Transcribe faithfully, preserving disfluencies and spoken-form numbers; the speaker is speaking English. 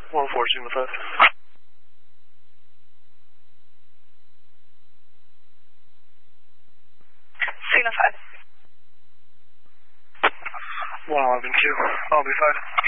one four, Sigma five. Sigma five. one eleven Q, I'll be five.